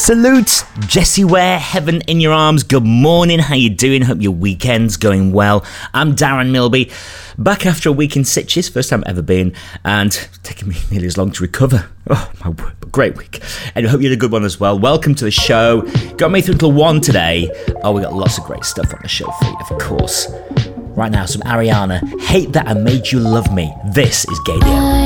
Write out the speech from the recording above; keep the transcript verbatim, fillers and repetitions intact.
Salute, Jessie Ware, Heaven in Your Arms. Good morning, how you doing? Hope your weekend's going well. I'm Darren Milby, back after a week in Sitges, first time I've ever been, and taking me nearly as long to recover. Oh, my word, but great week. And I hope you had a good one as well. Welcome to the show. Got me through until one today. Oh, we got lots of great stuff on the show for you, of course. Right now, some Ariana, Hate That I Made You Love Me. This is Gadio.